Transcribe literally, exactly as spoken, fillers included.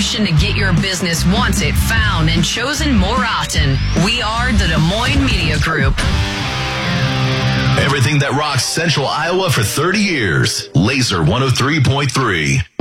solution to get your business wanted, found, and chosen more often. We are the Des Moines Media Group. Everything that rocks Central Iowa for thirty years. Laser one oh three point three.